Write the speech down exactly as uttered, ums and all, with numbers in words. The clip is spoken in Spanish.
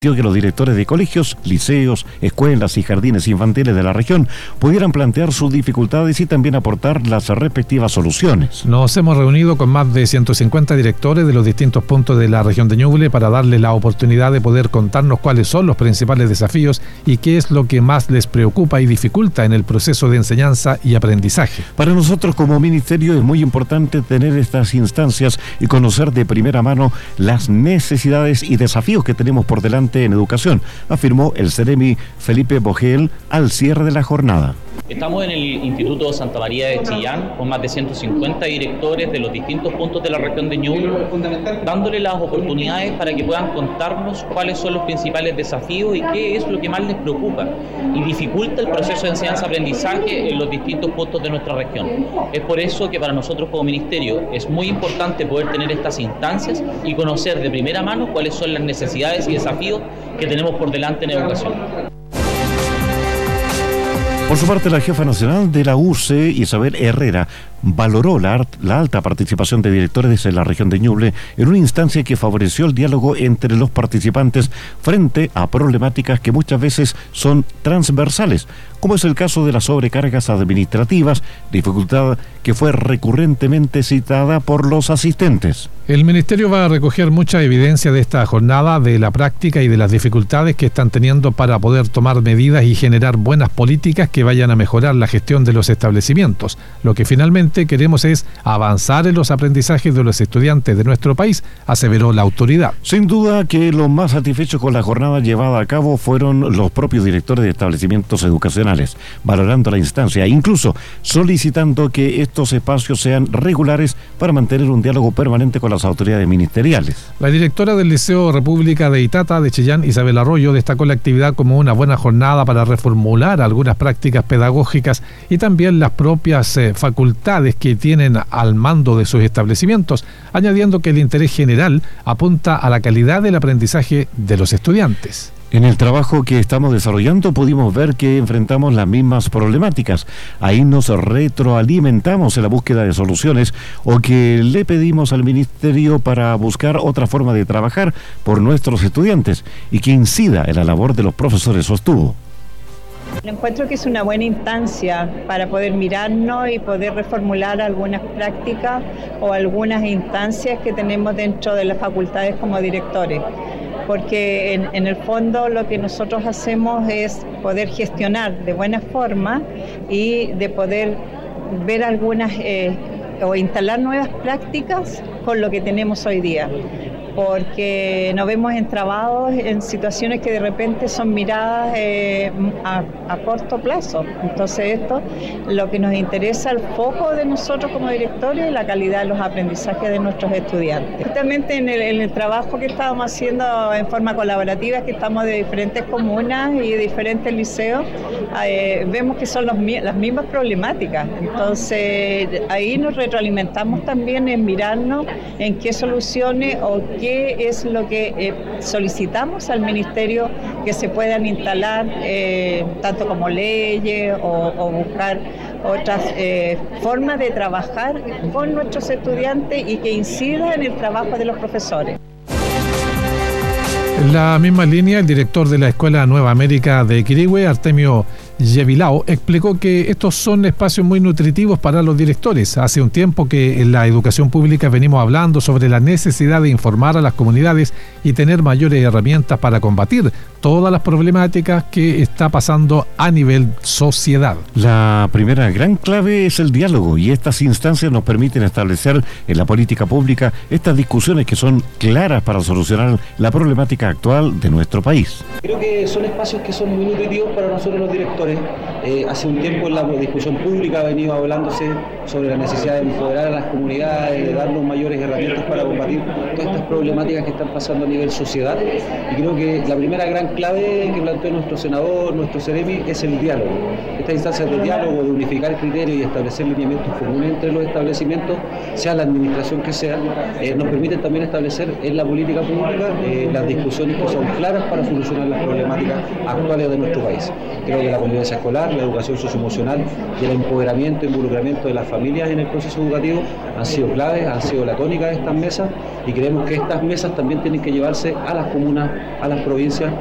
que los directores de colegios, liceos, escuelas y jardines infantiles de la región pudieran plantear sus dificultades y también aportar las respectivas soluciones. Nos hemos reunido con más de ciento cincuenta directores de los distintos puntos de la región de Ñuble para darles la oportunidad de poder contarnos cuáles son los principales desafíos y qué es lo que más les preocupa y dificulta en el proceso de enseñanza y aprendizaje. Para nosotros como ministerio es muy importante tener estas instancias y conocer de primera mano las necesidades y desafíos que tenemos por delante en educación, afirmó el Ceremi Felipe Bogel al cierre de la jornada. Estamos en el Instituto Santa María de Chillán con más de ciento cincuenta directores de los distintos puntos de la región de Ñuble, dándole las oportunidades para que puedan contarnos cuáles son los principales desafíos y qué es lo que más les preocupa y dificulta el proceso de enseñanza-aprendizaje en los distintos puntos de nuestra región. Es por eso que para nosotros como ministerio es muy importante poder tener estas instancias y conocer de primera mano cuáles son las necesidades y desafíos que tenemos por delante en educación. Por su parte, la jefa nacional de la U C, Isabel Herrera, valoró la, la alta participación de directores de la región de Ñuble en una instancia que favoreció el diálogo entre los participantes frente a problemáticas que muchas veces son transversales, como es el caso de las sobrecargas administrativas, dificultad que fue recurrentemente citada por los asistentes. El Ministerio va a recoger mucha evidencia de esta jornada, de la práctica y de las dificultades que están teniendo para poder tomar medidas y generar buenas políticas que vayan a mejorar la gestión de los establecimientos. Lo que finalmente queremos es avanzar en los aprendizajes de los estudiantes de nuestro país, aseveró la autoridad. Sin duda que los más satisfechos con la jornada llevada a cabo fueron los propios directores de establecimientos educacionales, valorando la instancia e incluso solicitando que estos espacios sean regulares para mantener un diálogo permanente con las autoridades ministeriales. La directora del Liceo República de Itata de Chillán, Isabel Arroyo, destacó la actividad como una buena jornada para reformular algunas prácticas pedagógicas y también las propias eh, facultades que tienen al mando de sus establecimientos, añadiendo que el interés general apunta a la calidad del aprendizaje de los estudiantes. En el trabajo que estamos desarrollando pudimos ver que enfrentamos las mismas problemáticas. Ahí nos retroalimentamos en la búsqueda de soluciones o que le pedimos al Ministerio para buscar otra forma de trabajar por nuestros estudiantes y que incida en la labor de los profesores, sostuvo. Encuentro que es una buena instancia para poder mirarnos y poder reformular algunas prácticas o algunas instancias que tenemos dentro de las facultades como directores. Porque en, en el fondo lo que nosotros hacemos es poder gestionar de buena forma y de poder ver algunas eh, o instalar nuevas prácticas con lo que tenemos hoy día, porque nos vemos entrabados en situaciones que de repente son miradas eh, a, a corto plazo. Entonces esto, lo que nos interesa, el foco de nosotros como directores, es la calidad de los aprendizajes de nuestros estudiantes. Justamente en el, en el trabajo que estamos haciendo en forma colaborativa, que estamos de diferentes comunas y de diferentes liceos, eh, vemos que son los, las mismas problemáticas. Entonces ahí nos retroalimentamos también en mirarnos en qué soluciones o qué es lo que eh, solicitamos al Ministerio que se puedan instalar, eh, tanto como leyes o, o buscar otras eh, formas de trabajar con nuestros estudiantes y que incida en el trabajo de los profesores. En la misma línea, el director de la Escuela Nueva América de Quirihue, Artemio Yevilao, explicó que estos son espacios muy nutritivos para los directores. Hace un tiempo que en la educación pública venimos hablando sobre la necesidad de informar a las comunidades y tener mayores herramientas para combatir todas las problemáticas que está pasando a nivel sociedad. La primera gran clave es el diálogo y estas instancias nos permiten establecer en la política pública estas discusiones que son claras para solucionar la problemática actual de nuestro país. Creo que son espacios que son muy nutritivos para nosotros los directores. Eh, hace un tiempo en la discusión pública ha venido hablándose sobre la necesidad de empoderar a las comunidades, de darnos mayores herramientas para combatir todas estas problemáticas que están pasando a nivel sociedad. Y creo que la primera gran clave que planteó nuestro senador, nuestro Ceremi, es el diálogo. Estas instancias de diálogo, de unificar criterios y establecer lineamientos comunes entre los establecimientos, sea la administración que sea, eh, nos permiten también establecer en la política pública eh, las discusiones que son claras para solucionar las problemáticas actuales de nuestro país. Creo que la convivencia escolar, la educación socioemocional y el empoderamiento e involucramiento de las familias en el proceso educativo han sido claves, han sido la tónica de estas mesas, y creemos que estas mesas también tienen que llevarse a las comunas, a las provincias,